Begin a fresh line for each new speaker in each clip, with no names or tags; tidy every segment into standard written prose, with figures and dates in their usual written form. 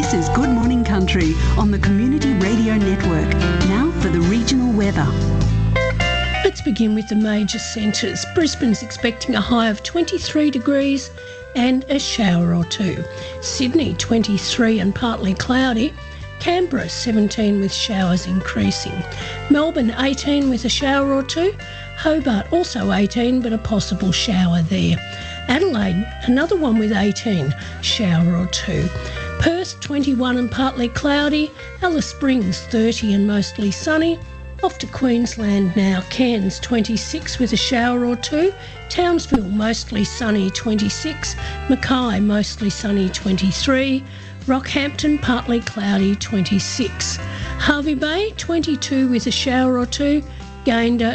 This is Good Morning Country on the Community Radio Network. Now for the regional weather.
Let's begin with the major centres. Brisbane's expecting a high of 23 degrees and a shower or two. Sydney 23 and partly cloudy. Canberra 17 with showers increasing. Melbourne 18 with a shower or two. Hobart also 18 but a possible shower there. Adelaide another one with 18, shower or two. Perth 21 and partly cloudy. Alice Springs 30 and mostly sunny. Off to Queensland now. Cairns 26 with a shower or two. Townsville mostly sunny 26. Mackay mostly sunny 23. Rockhampton partly cloudy 26. Hervey Bay 22 with a shower or two. Gayndah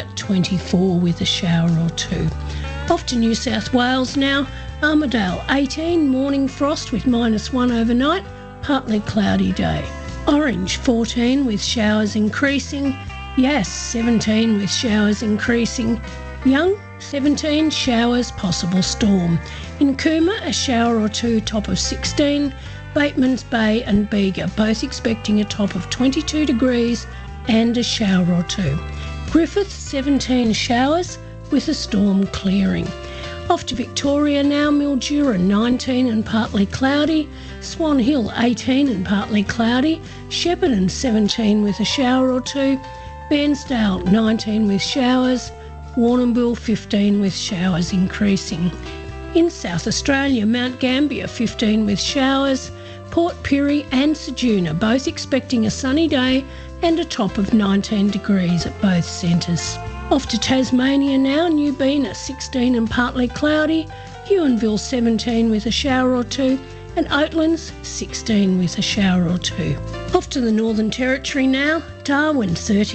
24 with a shower or two. Off to New South Wales now. Armidale 18, morning frost with -1 overnight, partly cloudy day. Orange 14 with showers increasing. Yass 17 with showers increasing. Young 17, showers, possible storm. In Cooma a shower or two, top of 16. Batemans Bay and Bega both expecting a top of 22 degrees and a shower or two. Griffith 17 showers with a storm clearing. Off to Victoria now. Mildura 19 and partly cloudy. Swan Hill 18 and partly cloudy. Shepparton 17 with a shower or two. Bairnsdale 19 with showers. Warrnambool 15 with showers increasing. In South Australia, Mount Gambier 15 with showers. Port Pirie and Ceduna both expecting a sunny day and a top of 19 degrees at both centres. Off to Tasmania now. Newbena 16 and partly cloudy. Huonville 17 with a shower or two. And Oatlands 16 with a shower or two. Off to the Northern Territory now. Darwin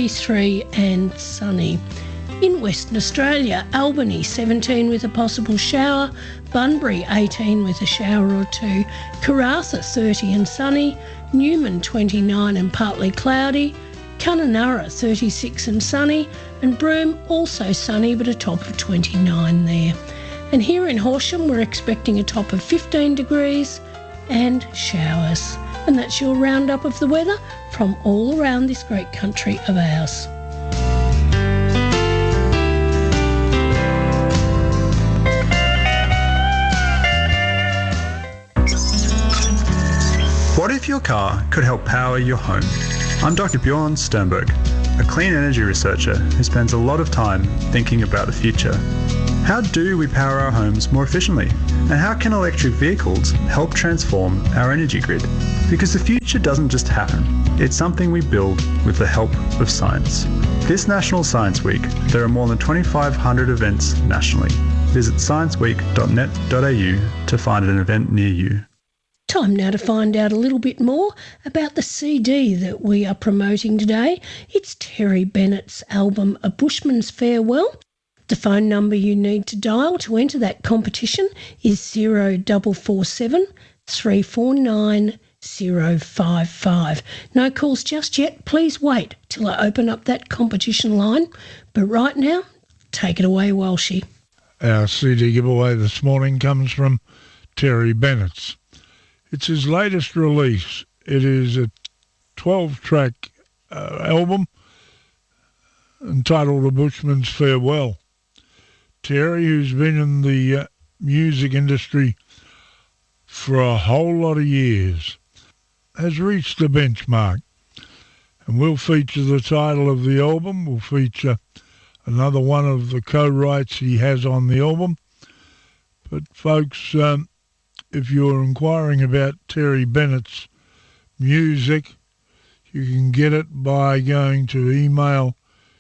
33 and sunny. In Western Australia, Albany 17 with a possible shower. Bunbury 18 with a shower or two. Karratha 30 and sunny. Newman 29 and partly cloudy. Kununurra 36 and sunny. And Broome also sunny but a top of 29 there. And here in Horsham we're expecting a top of 15 degrees and showers. And that's your roundup of the weather from all around this great country of ours.
What if your car could help power your home? I'm Dr. Bjorn Sternberg, a clean energy researcher who spends a lot of time thinking about the future. How do we power our homes more efficiently? And how can electric vehicles help transform our energy grid? Because the future doesn't just happen. It's something we build with the help of science. This National Science Week, there are more than 2,500 events nationally. Visit scienceweek.net.au to find an event near you.
Time now to find out a little bit more about the CD that we are promoting today. It's Terry Bennett's album A Bushman's Farewell. The phone number you need to dial to enter that competition is 0447 349 055. No calls just yet. Please wait till I open up that competition line. But right now, take it away, Walshy.
Our CD giveaway this morning comes from Terry Bennett's. It's his latest release. It is a 12-track album entitled A Bushman's Farewell. Terry, who's been in the music industry for a whole lot of years, has reached the benchmark. And we'll feature the title of the album. We'll feature another one of the co-writes he has on the album. But folks, if you're inquiring about Terry Bennett's music, you can get it by going to email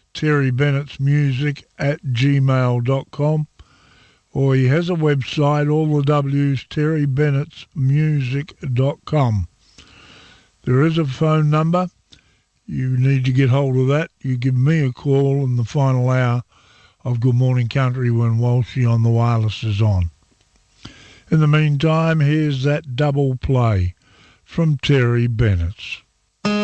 terrybennettsmusic@gmail.com, or he has a website, all the W's, terrybennettsmusic.com. There is a phone number. You need to get hold of that. You give me a call in the final hour of Good Morning Country when Walshy on the Wireless is on. In the meantime, here's that double play from Terry Bennett's.